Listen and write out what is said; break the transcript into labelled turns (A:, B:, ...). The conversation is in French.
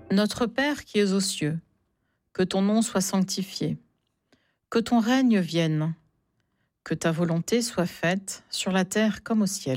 A: Notre Père qui es aux cieux, que ton nom soit sanctifié, que ton règne vienne, que ta volonté soit faite sur la terre comme au ciel.